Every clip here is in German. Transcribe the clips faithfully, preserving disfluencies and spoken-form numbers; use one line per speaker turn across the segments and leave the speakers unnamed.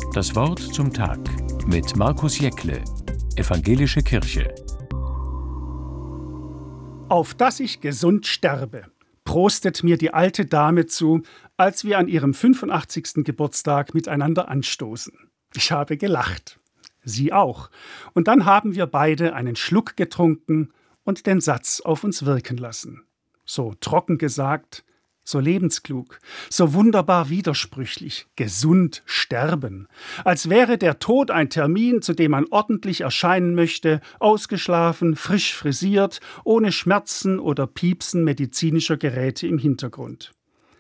Das Wort zum Tag mit Markus Jäckle, Evangelische Kirche.
Auf dass ich gesund sterbe, prostet mir die alte Dame zu, als wir an ihrem fünfundachtzigsten Geburtstag miteinander anstoßen. Ich habe gelacht. Sie auch. Und dann haben wir beide einen Schluck getrunken und den Satz auf uns wirken lassen. So trocken gesagt, so lebensklug, so wunderbar widersprüchlich, gesund sterben. Als wäre der Tod ein Termin, zu dem man ordentlich erscheinen möchte, ausgeschlafen, frisch frisiert, ohne Schmerzen oder Piepsen medizinischer Geräte im Hintergrund.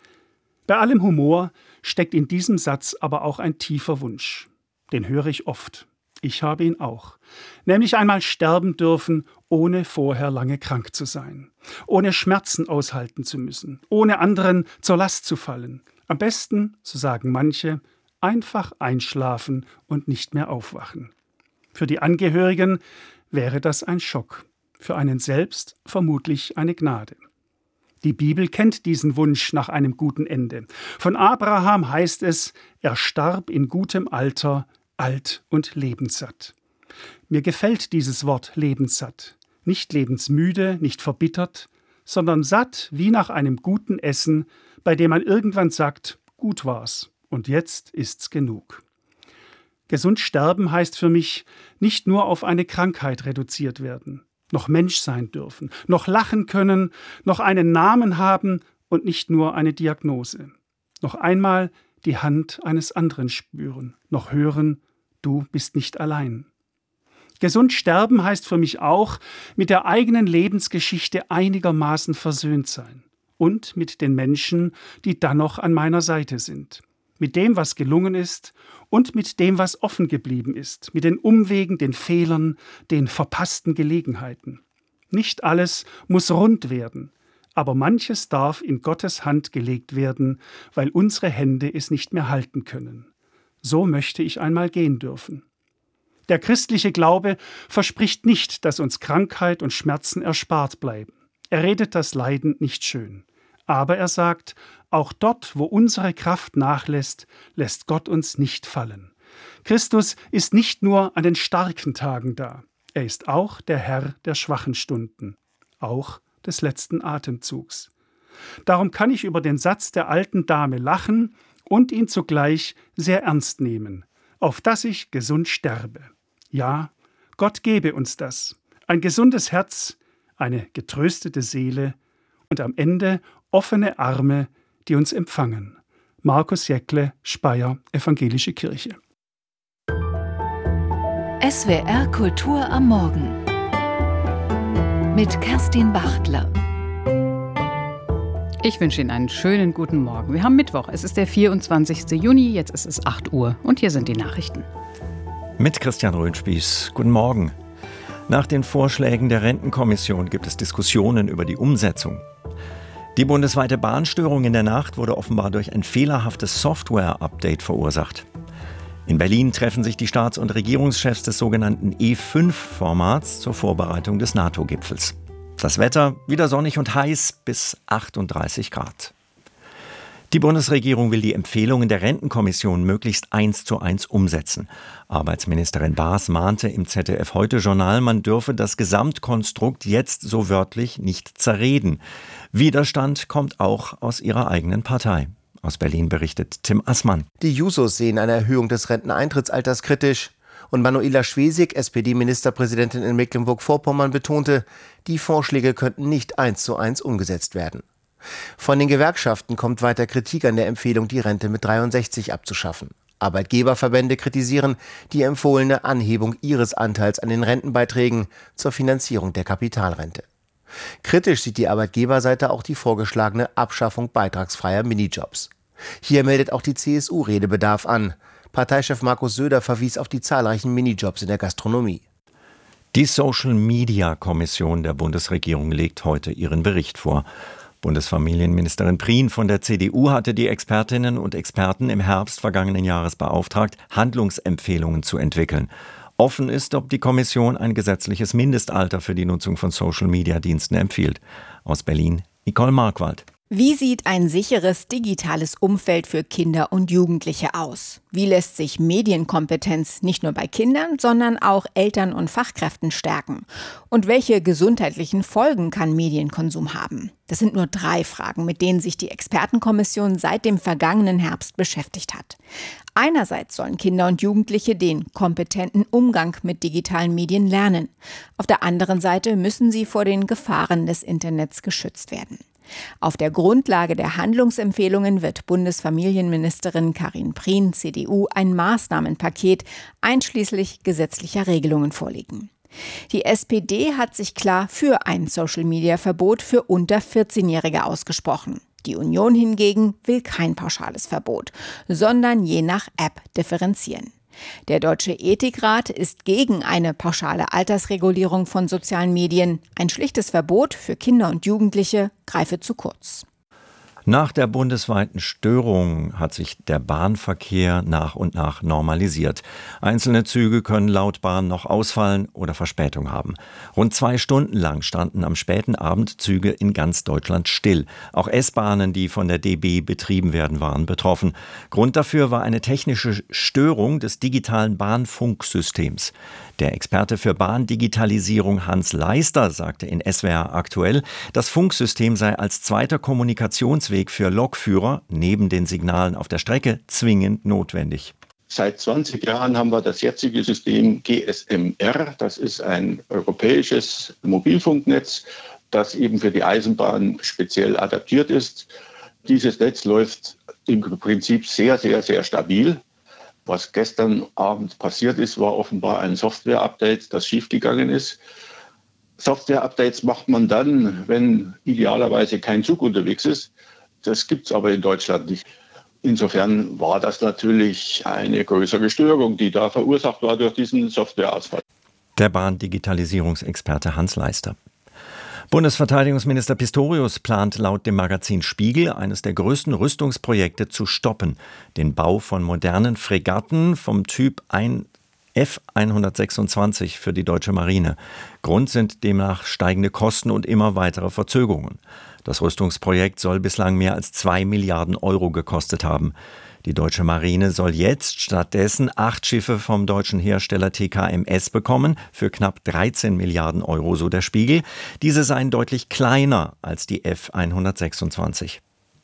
Bei allem Humor steckt in diesem Satz aber auch ein tiefer Wunsch. Den höre ich oft. Ich habe ihn auch. Nämlich einmal sterben dürfen, ohne vorher lange krank zu sein. Ohne Schmerzen aushalten zu müssen. Ohne anderen zur Last zu fallen. Am besten, so sagen manche, einfach einschlafen und nicht mehr aufwachen. Für die Angehörigen wäre das ein Schock. Für einen selbst vermutlich eine Gnade. Die Bibel kennt diesen Wunsch nach einem guten Ende. Von Abraham heißt es, er starb in gutem Alter, alt und lebenssatt. Mir gefällt dieses Wort lebenssatt. Nicht lebensmüde, nicht verbittert, sondern satt wie nach einem guten Essen, bei dem man irgendwann sagt, gut war's und jetzt ist's genug. Gesund sterben heißt für mich, nicht nur auf eine Krankheit reduziert werden, noch Mensch sein dürfen, noch lachen können, noch einen Namen haben und nicht nur eine Diagnose. Noch einmal die Hand eines anderen spüren, noch hören, du bist nicht allein. Gesund sterben heißt für mich auch, mit der eigenen Lebensgeschichte einigermaßen versöhnt sein und mit den Menschen, die dann noch an meiner Seite sind. Mit dem, was gelungen ist und mit dem, was offen geblieben ist, mit den Umwegen, den Fehlern, den verpassten Gelegenheiten. Nicht alles muss rund werden, aber manches darf in Gottes Hand gelegt werden, weil unsere Hände es nicht mehr halten können. So möchte ich einmal gehen dürfen. Der christliche Glaube verspricht nicht, dass uns Krankheit und Schmerzen erspart bleiben. Er redet das Leiden nicht schön. Aber er sagt, auch dort, wo unsere Kraft nachlässt, lässt Gott uns nicht fallen. Christus ist nicht nur an den starken Tagen da. Er ist auch der Herr der schwachen Stunden, auch des letzten Atemzugs. Darum kann ich über den Satz der alten Dame lachen und ihn zugleich sehr ernst nehmen, auf dass ich gesund sterbe. Ja, Gott gebe uns das, ein gesundes Herz, eine getröstete Seele und am Ende offene Arme, die uns empfangen. Markus Jäckle, Speyer, Evangelische Kirche.
S W R Kultur am Morgen mit Kerstin Bachtler.
Ich wünsche Ihnen einen schönen guten Morgen. Wir haben Mittwoch, es ist der vierundzwanzigste Juni, jetzt ist es acht Uhr und hier sind die Nachrichten.
Mit Christian Röhnspieß. Guten Morgen. Nach den Vorschlägen der Rentenkommission gibt es Diskussionen über die Umsetzung. Die bundesweite Bahnstörung in der Nacht wurde offenbar durch ein fehlerhaftes Software-Update verursacht. In Berlin treffen sich die Staats- und Regierungschefs des sogenannten E fünf Formats zur Vorbereitung des NATO-Gipfels. Das Wetter wieder sonnig und heiß bis achtunddreißig Grad. Die Bundesregierung will die Empfehlungen der Rentenkommission möglichst eins zu eins umsetzen. Arbeitsministerin Baas mahnte im Z D F-Heute-Journal, man dürfe das Gesamtkonstrukt jetzt so wörtlich nicht zerreden. Widerstand kommt auch aus ihrer eigenen Partei. Aus Berlin berichtet Tim Assmann.
Die Jusos sehen eine Erhöhung des Renteneintrittsalters kritisch. Und Manuela Schwesig, S P D-Ministerpräsidentin in Mecklenburg-Vorpommern, betonte, die Vorschläge könnten nicht eins zu eins umgesetzt werden. Von den Gewerkschaften kommt weiter Kritik an der Empfehlung, die Rente mit dreiundsechzig abzuschaffen. Arbeitgeberverbände kritisieren die empfohlene Anhebung ihres Anteils an den Rentenbeiträgen zur Finanzierung der Kapitalrente. Kritisch sieht die Arbeitgeberseite auch die vorgeschlagene Abschaffung beitragsfreier Minijobs. Hier meldet auch die C S U Redebedarf an. Parteichef Markus Söder verwies auf die zahlreichen Minijobs in der Gastronomie.
Die Social-Media-Kommission der Bundesregierung legt heute ihren Bericht vor. Bundesfamilienministerin Prien von der C D U hatte die Expertinnen und Experten im Herbst vergangenen Jahres beauftragt, Handlungsempfehlungen zu entwickeln. Offen ist, ob die Kommission ein gesetzliches Mindestalter für die Nutzung von Social-Media-Diensten empfiehlt. Aus Berlin, Nicole Markwald.
Wie sieht ein sicheres digitales Umfeld für Kinder und Jugendliche aus? Wie lässt sich Medienkompetenz nicht nur bei Kindern, sondern auch Eltern und Fachkräften stärken? Und welche gesundheitlichen Folgen kann Medienkonsum haben? Das sind nur drei Fragen, mit denen sich die Expertenkommission seit dem vergangenen Herbst beschäftigt hat. Einerseits sollen Kinder und Jugendliche den kompetenten Umgang mit digitalen Medien lernen. Auf der anderen Seite müssen sie vor den Gefahren des Internets geschützt werden. Auf der Grundlage der Handlungsempfehlungen wird Bundesfamilienministerin Karin Prien, C D U, ein Maßnahmenpaket einschließlich gesetzlicher Regelungen vorlegen. Die S P D hat sich klar für ein Social-Media-Verbot für unter vierzehnjährige ausgesprochen. Die Union hingegen will kein pauschales Verbot, sondern je nach App differenzieren. Der Deutsche Ethikrat ist gegen eine pauschale Altersregulierung von sozialen Medien. Ein schlichtes Verbot für Kinder und Jugendliche greife zu kurz.
Nach der bundesweiten Störung hat sich der Bahnverkehr nach und nach normalisiert. Einzelne Züge können laut Bahn noch ausfallen oder Verspätung haben. Rund zwei Stunden lang standen am späten Abend Züge in ganz Deutschland still. Auch S-Bahnen, die von der D B betrieben werden, waren betroffen. Grund dafür war eine technische Störung des digitalen Bahnfunksystems. Der Experte für Bahndigitalisierung Hans Leister sagte in S W R aktuell, das Funksystem sei als zweiter Kommunikationsweg für Lokführer neben den Signalen auf der Strecke zwingend notwendig.
Seit zwanzig Jahren haben wir das jetzige System G S M R. Das ist ein europäisches Mobilfunknetz, das eben für die Eisenbahn speziell adaptiert ist. Dieses Netz läuft im Prinzip sehr, sehr, sehr stabil. Was gestern Abend passiert ist, war offenbar ein Software-Update, das schiefgegangen ist. Software-Updates macht man dann, wenn idealerweise kein Zug unterwegs ist. Das gibt es aber in Deutschland nicht. Insofern war das natürlich eine größere Störung, die da verursacht war durch diesen Software-Ausfall.
Der Bahndigitalisierungsexperte Hans Leister. Bundesverteidigungsminister Pistorius plant laut dem Magazin Spiegel, eines der größten Rüstungsprojekte zu stoppen. Den Bau von modernen Fregatten vom Typ F hundertsechsundzwanzig für die deutsche Marine. Grund sind demnach steigende Kosten und immer weitere Verzögerungen. Das Rüstungsprojekt soll bislang mehr als zwei Milliarden Euro gekostet haben. Die deutsche Marine soll jetzt stattdessen acht Schiffe vom deutschen Hersteller T K M S bekommen, für knapp dreizehn Milliarden Euro, so der Spiegel. Diese seien deutlich kleiner als die F hundertsechsundzwanzig.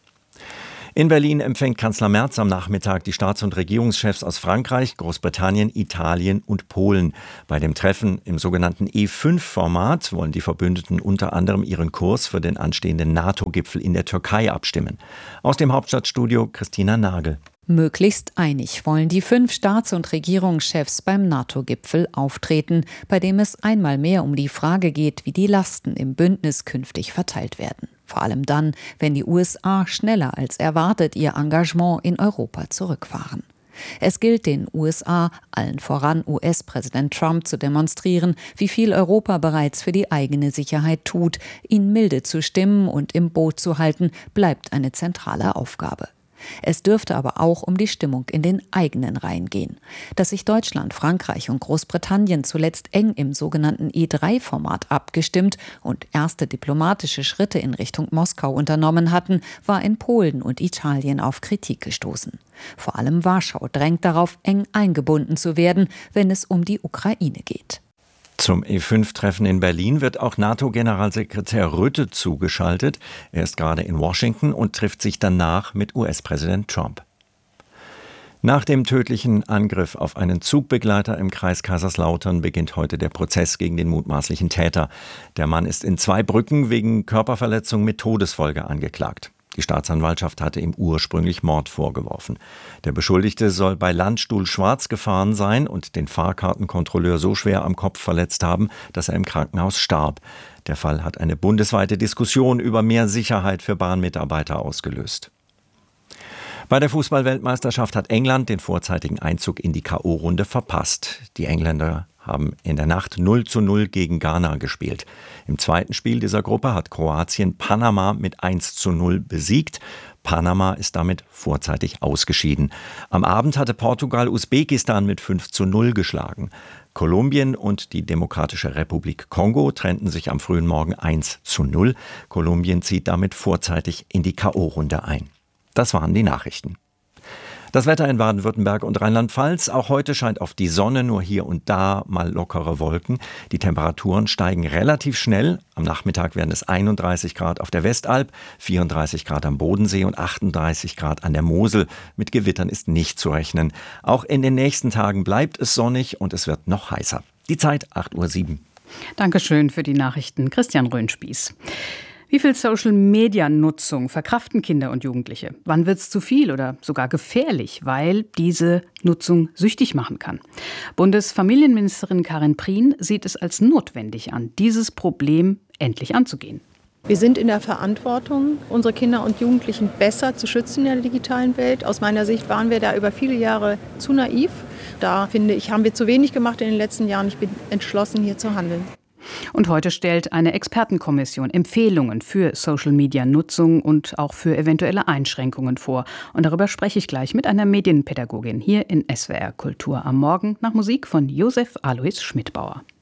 In Berlin empfängt Kanzler Merz am Nachmittag die Staats- und Regierungschefs aus Frankreich, Großbritannien, Italien und Polen. Bei dem Treffen im sogenannten E fünf Format wollen die Verbündeten unter anderem ihren Kurs für den anstehenden NATO-Gipfel in der Türkei abstimmen. Aus dem Hauptstadtstudio Christina Nagel.
Möglichst einig wollen die fünf Staats- und Regierungschefs beim NATO-Gipfel auftreten, bei dem es einmal mehr um die Frage geht, wie die Lasten im Bündnis künftig verteilt werden. Vor allem dann, wenn die U S A schneller als erwartet ihr Engagement in Europa zurückfahren. Es gilt den U S A, allen voran U S-Präsident Trump, zu demonstrieren, wie viel Europa bereits für die eigene Sicherheit tut. Ihn milde zu stimmen und im Boot zu halten, bleibt eine zentrale Aufgabe. Es dürfte aber auch um die Stimmung in den eigenen Reihen gehen. Dass sich Deutschland, Frankreich und Großbritannien zuletzt eng im sogenannten E drei Format abgestimmt und erste diplomatische Schritte in Richtung Moskau unternommen hatten, war in Polen und Italien auf Kritik gestoßen. Vor allem Warschau drängt darauf, eng eingebunden zu werden, wenn es um die Ukraine geht.
Zum E fünf Treffen in Berlin wird auch NATO-Generalsekretär Rutte zugeschaltet. Er ist gerade in Washington und trifft sich danach mit U S-Präsident Trump. Nach dem tödlichen Angriff auf einen Zugbegleiter im Kreis Kaiserslautern beginnt heute der Prozess gegen den mutmaßlichen Täter. Der Mann ist in Zweibrücken wegen Körperverletzung mit Todesfolge angeklagt. Die Staatsanwaltschaft hatte ihm ursprünglich Mord vorgeworfen. Der Beschuldigte soll bei Landstuhl schwarz gefahren sein und den Fahrkartenkontrolleur so schwer am Kopf verletzt haben, dass er im Krankenhaus starb. Der Fall hat eine bundesweite Diskussion über mehr Sicherheit für Bahnmitarbeiter ausgelöst. Bei der Fußball-Weltmeisterschaft hat England den vorzeitigen Einzug in die K O-Runde verpasst. Die Engländer haben in der Nacht null zu null gegen Ghana gespielt. Im zweiten Spiel dieser Gruppe hat Kroatien Panama mit eins zu null besiegt. Panama ist damit vorzeitig ausgeschieden. Am Abend hatte Portugal Usbekistan mit fünf zu null geschlagen. Kolumbien und die Demokratische Republik Kongo trennten sich am frühen Morgen eins zu null. Kolumbien zieht damit vorzeitig in die K O-Runde ein. Das waren die Nachrichten. Das Wetter in Baden-Württemberg und Rheinland-Pfalz. Auch heute scheint auf die Sonne, nur hier und da mal lockere Wolken. Die Temperaturen steigen relativ schnell. Am Nachmittag werden es einunddreißig Grad auf der Westalb, vierunddreißig Grad am Bodensee und achtunddreißig Grad an der Mosel. Mit Gewittern ist nicht zu rechnen. Auch in den nächsten Tagen bleibt es sonnig und es wird noch heißer. Die Zeit acht Uhr sieben.
Dankeschön für die Nachrichten, Christian Röhnspieß. Wie viel Social-Media-Nutzung verkraften Kinder und Jugendliche? Wann wird es zu viel oder sogar gefährlich, weil diese Nutzung süchtig machen kann? Bundesfamilienministerin Karin Prien sieht es als notwendig an, dieses Problem endlich anzugehen.
Wir sind in der Verantwortung, unsere Kinder und Jugendlichen besser zu schützen in der digitalen Welt. Aus meiner Sicht waren wir da über viele Jahre zu naiv. Da, finde ich, haben wir zu wenig gemacht in den letzten Jahren. Ich bin entschlossen, hier zu handeln.
Und heute stellt eine Expertenkommission Empfehlungen für Social-Media-Nutzung und auch für eventuelle Einschränkungen vor. Und darüber spreche ich gleich mit einer Medienpädagogin hier in S W R Kultur am Morgen nach Musik von Josef Alois Schmidbauer.